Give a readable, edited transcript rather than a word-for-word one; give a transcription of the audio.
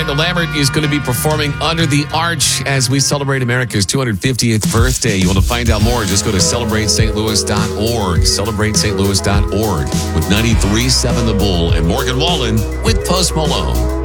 Miranda Lambert is going to be performing Under the Arch as we celebrate America's 250th birthday. You want to find out more, just go to CelebrateSt. Louis.org. CelebrateSt. Louis.org with 93.7 The Bull and Morgan Wallen with Post Malone.